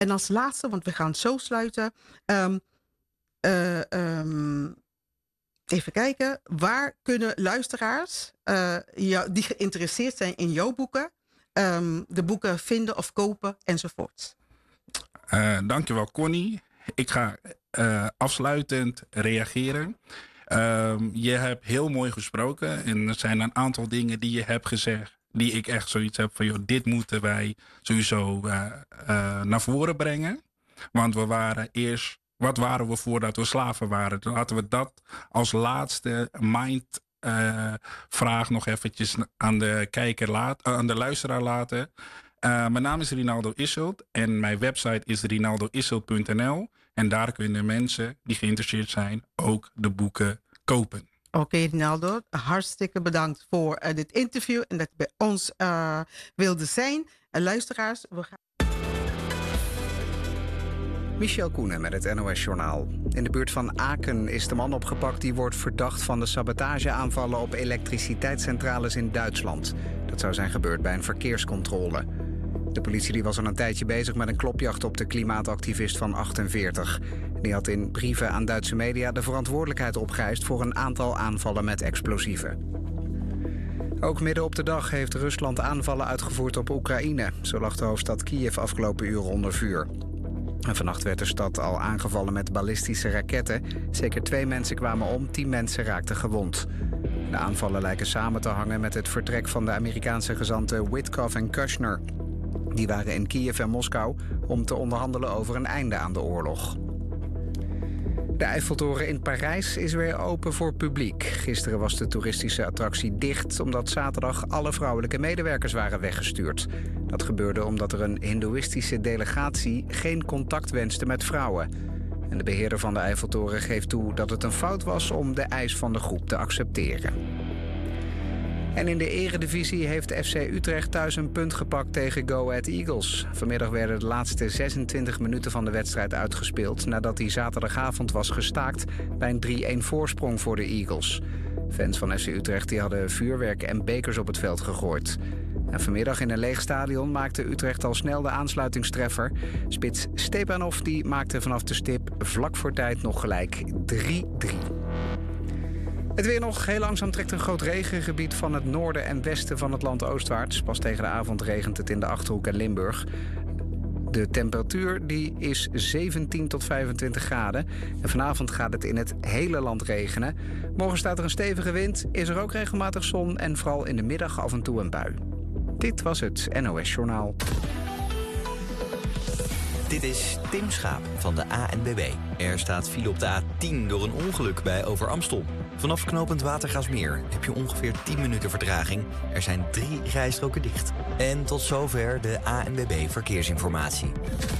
En als laatste, want we gaan zo sluiten. Even kijken. Waar kunnen luisteraars die geïnteresseerd zijn in jouw boeken, de boeken vinden of kopen enzovoort? Dankjewel, Connie. Ik ga afsluitend reageren. Je hebt heel mooi gesproken. En er zijn een aantal dingen die je hebt gezegd, die ik echt zoiets heb van, joh, dit moeten wij sowieso naar voren brengen. Want wat waren we voordat we slaven waren? Toen laten we dat als laatste vraag nog eventjes aan de kijker aan de luisteraar laten. Mijn naam is Rinaldo Isselt en mijn website is rinaldoisselt.nl. En daar kunnen mensen die geïnteresseerd zijn ook de boeken kopen. Oké, Rinaldo, hartstikke bedankt voor dit interview en dat je bij ons wilde zijn. Luisteraars, we gaan... Michel Koenen met het NOS-journaal. In de buurt van Aken is de man opgepakt die wordt verdacht van de sabotageaanvallen op elektriciteitscentrales in Duitsland. Dat zou zijn gebeurd bij een verkeerscontrole. De politie die was al een tijdje bezig met een klopjacht op de klimaatactivist van 48. Die had in brieven aan Duitse media de verantwoordelijkheid opgeëist voor een aantal aanvallen met explosieven. Ook midden op de dag heeft Rusland aanvallen uitgevoerd op Oekraïne. Zo lag de hoofdstad Kiev afgelopen uren onder vuur. En vannacht werd de stad al aangevallen met ballistische raketten. Zeker 2 mensen kwamen om, 10 mensen raakten gewond. De aanvallen lijken samen te hangen met het vertrek van de Amerikaanse gezanten Witkoff en Kushner. Die waren in Kiev en Moskou om te onderhandelen over een einde aan de oorlog. De Eiffeltoren in Parijs is weer open voor publiek. Gisteren was de toeristische attractie dicht omdat zaterdag alle vrouwelijke medewerkers waren weggestuurd. Dat gebeurde omdat er een hindoeïstische delegatie geen contact wenste met vrouwen. En de beheerder van de Eiffeltoren geeft toe dat het een fout was om de eis van de groep te accepteren. En in de eredivisie heeft FC Utrecht thuis een punt gepakt tegen Go Ahead Eagles. Vanmiddag werden de laatste 26 minuten van de wedstrijd uitgespeeld nadat die zaterdagavond was gestaakt bij een 3-1 voorsprong voor de Eagles. Fans van FC Utrecht die hadden vuurwerk en bekers op het veld gegooid. En vanmiddag in een leeg stadion maakte Utrecht al snel de aansluitingstreffer. Spits Stepanov die maakte vanaf de stip vlak voor tijd nog gelijk 3-3. Het weer nog. Heel langzaam trekt een groot regengebied van het noorden en westen van het land oostwaarts. Pas tegen de avond regent het in de Achterhoek en Limburg. De temperatuur die is 17 tot 25 graden. En vanavond gaat het in het hele land regenen. Morgen staat er een stevige wind, is er ook regelmatig zon en vooral in de middag af en toe een bui. Dit was het NOS Journaal. Dit is Tim Schaap van de ANWB. Er staat file op de A10 door een ongeluk bij Overamstel. Vanaf knooppunt Watergraafsmeer heb je ongeveer 10 minuten vertraging. Er zijn 3 rijstroken dicht. En tot zover de ANWB Verkeersinformatie.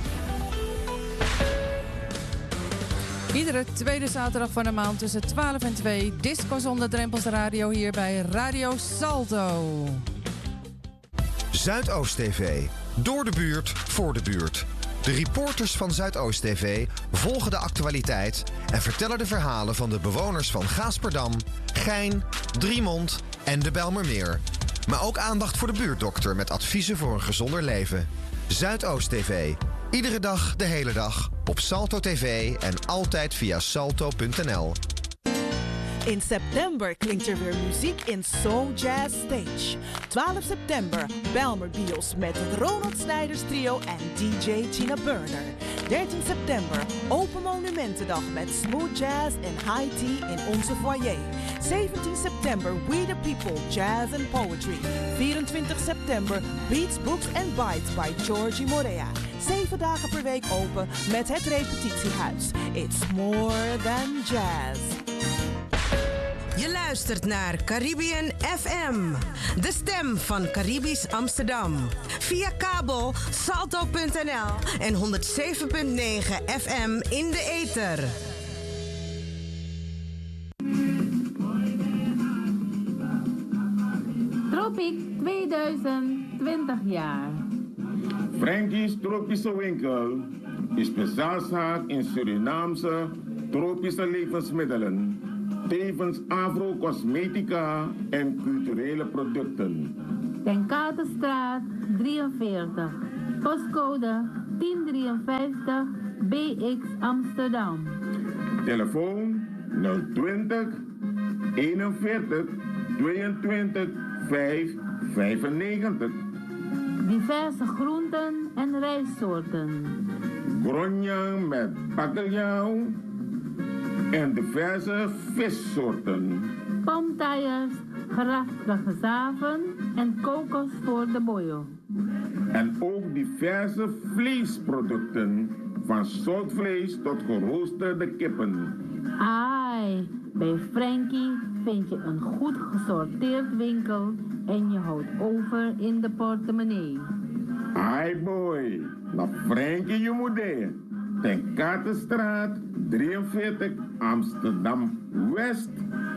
Iedere tweede zaterdag van de maand tussen 12 en 2... Disco zonder drempels radio hier bij Radio Salto. Zuidoost TV. Door de buurt, voor de buurt. De reporters van Zuidoost TV volgen de actualiteit en vertellen de verhalen van de bewoners van Gaasperdam, Gein, Driemond en de Bijlmermeer. Maar ook aandacht voor de buurtdokter met adviezen voor een gezonder leven. Zuidoost TV. Iedere dag, de hele dag. Op Salto TV en altijd via salto.nl. In september klinkt er weer muziek in Soul Jazz Stage. 12 september Bijlmer Bios met het Ronald Snijders Trio en DJ Tina Burner. 13 september Open Monumentendag met Smooth Jazz en High Tea in onze foyer. 17 september We the People Jazz and Poetry. 24 september Beats, Books and Bites by Georgie Morea. 7 dagen per week open met het repetitiehuis. It's more than jazz. Je luistert naar Caribbean FM, de stem van Caribisch Amsterdam. Via kabel salto.nl en 107.9 FM in de ether. Tropic 2020 jaar. Frankie's Tropische Winkel is speciaalzaak in Surinaamse tropische levensmiddelen. Tevens agro-cosmetica en culturele producten. Ten Katenstraat 43, postcode 1053 BX Amsterdam. Telefoon 020 41 22 595. Diverse groenten en rijstsoorten. Gronjang met bakkeljauw en diverse vissoorten. Palmtaaiers, geraftige zaven en kokos voor de boyo. En ook diverse vleesproducten, van zoutvlees tot geroosterde kippen. Ai, bij Frankie vind je een goed gesorteerd winkel en je houdt over in de portemonnee. Ai boy, naar Frankie je moeder. Ten Katenstraat 43 Amsterdam West